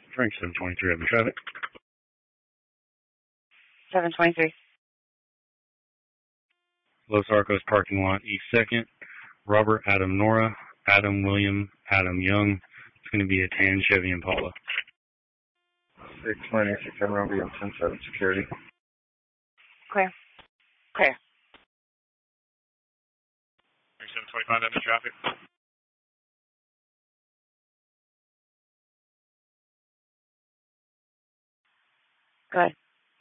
Frank 723 having traffic. 723. Los Arcos parking lot, East 2nd. Robert, Adam, Nora, Adam, William, Adam, Young. It's going to be a tan Chevy Impala. 620, 6 Romeo, 10-7 security. Clear. Clear. Frank 725 having traffic. Go ahead.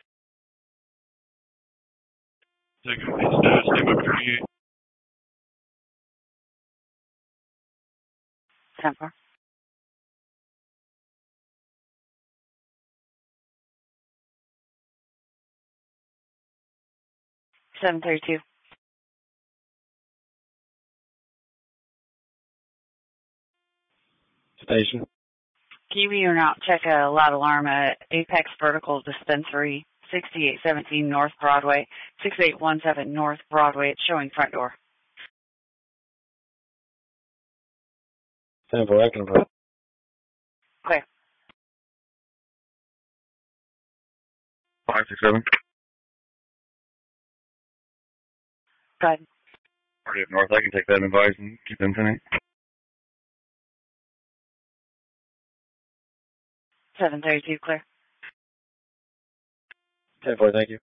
It's Steamboat 38. 10-4. 732. Station. Kiwi or not, check a loud alarm at Apex Vertical Dispensary, 6817 North Broadway, 6817 North Broadway. It's showing front door. 10-4, I can approach. Clear. 567. Go ahead. Party up north, I can take that advice and keep them tonight. 732, clear. 10-4, thank you.